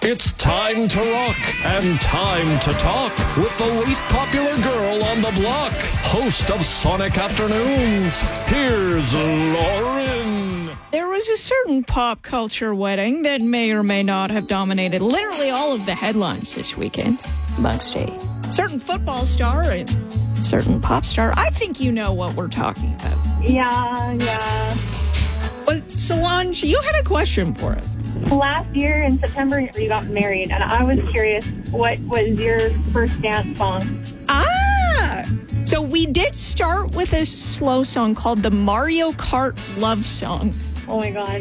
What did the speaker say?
It's time to rock and time to talk with the least popular girl on the block, host of Sonic Afternoons. Here's Lauren. There was a certain pop culture wedding that may or may not have dominated literally all of the headlines this weekend, amongst a certain football star and certain pop star. I think you know what we're talking about. Yeah. But Solange, you had a question for it. Last year in September, you got married, and I was curious, what was your first dance song? So we did start with a slow song called the Mario Kart Love Song. Oh, my God.